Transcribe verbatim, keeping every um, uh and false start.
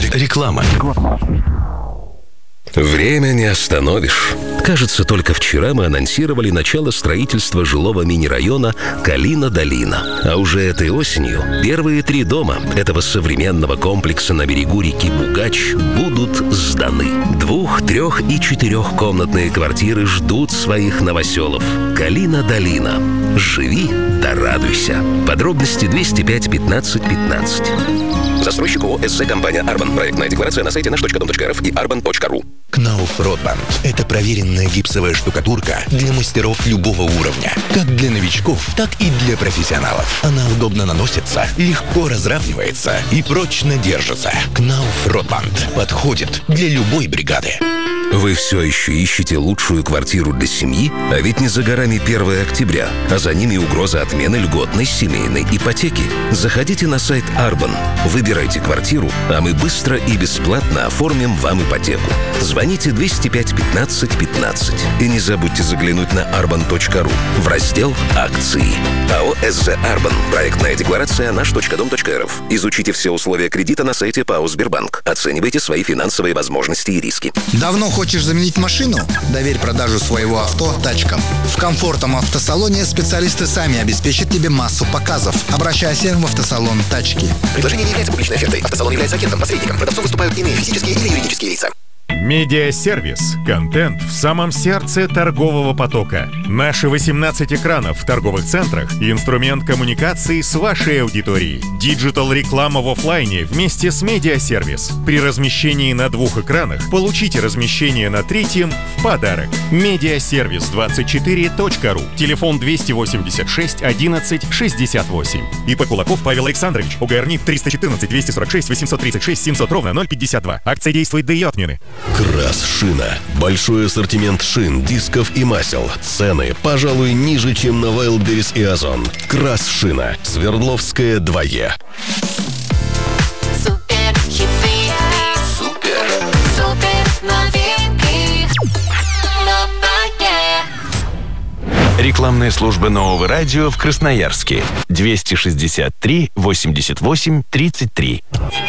Реклама. Время не остановишь. Кажется, только вчера мы анонсировали начало строительства жилого мини-района Калина-Долина. А уже этой осенью первые три дома этого современного комплекса на берегу реки Бугач будут сданы. Двух-, трех- и четырехкомнатные квартиры ждут своих новоселов. Калина-Долина. Живи да радуйся. Подробности двести пять пятнадцать пятнадцать. Застройщик ООО «СЗ компания Арбан». Проектная декларация на сайте наш точка дом точка эр эф и арбан точка ру. Кнауф Ротбанд – это проверенная гипсовая штукатурка для мастеров любого уровня. Как для новичков, так и для профессионалов. Она удобно наносится, легко разравнивается и прочно держится. Кнауф Ротбанд подходит для любой бригады. Вы все еще ищете лучшую квартиру для семьи? А ведь не за горами первое октября, а за ними угроза отмены льготной семейной ипотеки. Заходите на сайт Арбан, выбирайте квартиру, а мы быстро и бесплатно оформим вам ипотеку. Звоните двести пять пятнадцать пятнадцать. И не забудьте заглянуть на арбан точка ру в раздел «Акции». АО «СЗ Арбан». Проектная декларация наш точка дом точка эр эф. Изучите все условия кредита на сайте ПАО «Сбербанк». Оценивайте свои финансовые возможности и риски. Давно хочешь заменить машину? Доверь продажу своего авто тачкам. В комфортном автосалоне специалисты сами обеспечат тебе массу показов. Обращайся в автосалон «Тачки». Предложение не является публичной офертой. Автосалон является агентом, посредником. Продавцом выступают иные физические или юридические лица. Медиасервис. Контент в самом сердце торгового потока. Наши восемнадцать экранов в торговых центрах – инструмент коммуникации с вашей аудиторией. Диджитал-реклама в офлайне вместе с Медиасервис. При размещении на двух экранах получите размещение на третьем в подарок. Медиасервис двадцать четыре точка ру. Телефон двести восемьдесят шесть одиннадцать шестьдесят восемь. ИП Кулаков Павел Александрович. ОГР НИП триста четырнадцать двести сорок шесть восемьсот тридцать шесть семьсот ровно ноль пятьдесят два. Акция действует до ее отмены. Крас-шина. Большой ассортимент шин, дисков и масел. Цены, пожалуй, ниже, чем на Wildberries и Озон. Крас-шина. Свердловская два Е. Супер хиты. Супер. Супер новинки. Новое. Рекламная служба Нового радио в Красноярске. двести шестьдесят три восемьдесят восемь тридцать три.